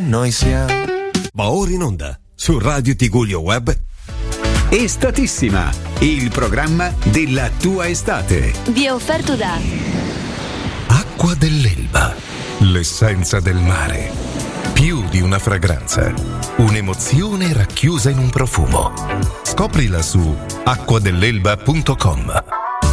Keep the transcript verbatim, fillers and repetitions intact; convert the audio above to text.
noi siamo. Va ora in onda su Radio Tigullio Web. Estatissima, il programma della tua estate. Vi è offerto da Acqua dell'Elba, l'essenza del mare. Più di una fragranza, un'emozione racchiusa in un profumo. Scoprila su acqua dell'elba punto com.